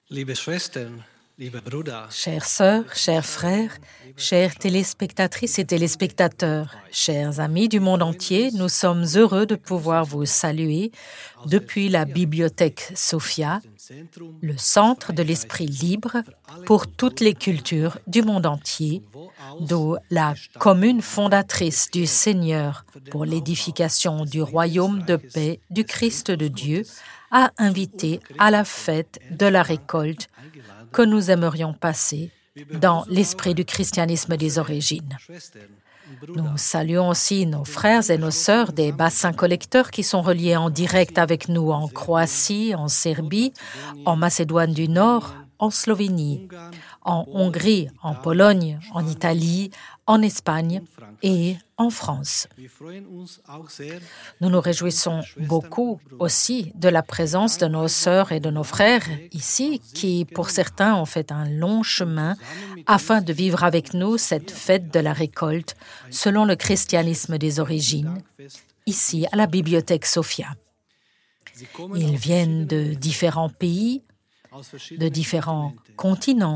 Liebe Schwestern, liebe Brüder, Chères sœurs, chers frères, chères téléspectatrices et téléspectateurs, chers amis du monde entier, nous sommes heureux de pouvoir vous saluer depuis la bibliothèque Sophia, le centre de l'esprit libre pour toutes les cultures du monde entier, d'où la commune fondatrice du Seigneur pour l'édification du royaume de paix du Christ de Dieu a invité à la fête de la récolte que nous aimerions passer dans l'esprit du christianisme des origines. Nous saluons aussi nos frères et nos sœurs des bassins collecteurs qui sont reliés en direct avec nous en Croatie, en Serbie, en Macédoine du Nord, en Slovénie, en Hongrie, en Pologne, en Italie, en Espagne et en France. Nous nous réjouissons beaucoup aussi de la présence de nos sœurs et de nos frères ici qui, pour certains, ont fait un long chemin afin de vivre avec nous cette fête de la récolte selon le christianisme des origines, ici à la bibliothèque Sophia. Ils viennent de différents pays, de différents continents.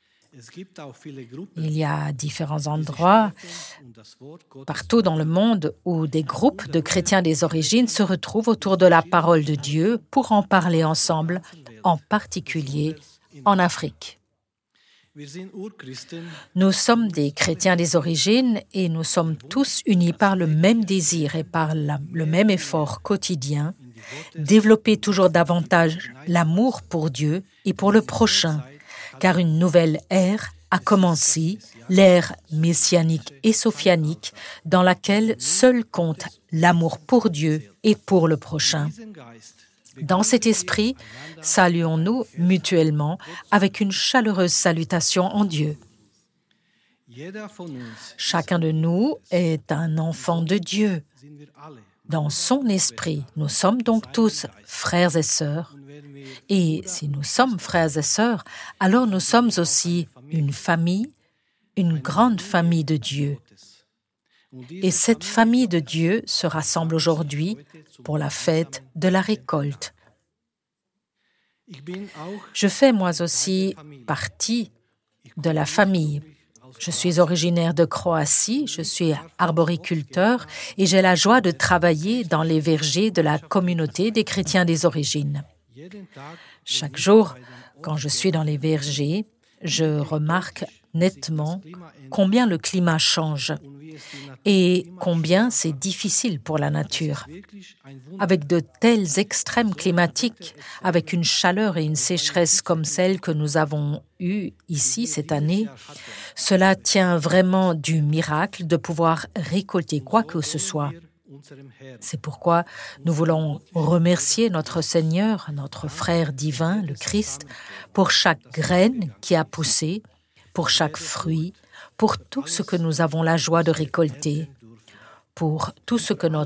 Il y a différents endroits partout dans le monde où des groupes de chrétiens des origines se retrouvent autour de la parole de Dieu pour en parler ensemble, en particulier en Afrique. Nous sommes des chrétiens des origines et nous sommes tous unis par le même désir et par le même effort quotidien, développer toujours davantage l'amour pour Dieu et pour le prochain, car une nouvelle ère a commencé, l'ère messianique et sophianique, dans laquelle seul compte l'amour pour Dieu et pour le prochain. Dans cet esprit, saluons-nous mutuellement avec une chaleureuse salutation en Dieu. Chacun de nous est un enfant de Dieu. Dans son esprit, nous sommes donc tous frères et sœurs. Et si nous sommes frères et sœurs, alors nous sommes aussi une famille, une grande famille de Dieu. Et cette famille de Dieu se rassemble aujourd'hui pour la fête de la récolte. Je fais moi aussi partie de la famille. Je suis originaire de Croatie, je suis arboriculteur et j'ai la joie de travailler dans les vergers de la communauté des chrétiens des origines. Chaque jour, quand je suis dans les vergers, je remarque nettement combien le climat change et combien c'est difficile pour la nature. Avec de tels extrêmes climatiques, avec une chaleur et une sécheresse comme celle que nous avons eues ici cette année, cela tient vraiment du miracle de pouvoir récolter quoi que ce soit. C'est pourquoi nous voulons remercier notre Seigneur, notre frère divin, le Christ, pour chaque graine qui a poussé, pour chaque fruit, pour tout ce que nous avons la joie de récolter, pour tout ce que notre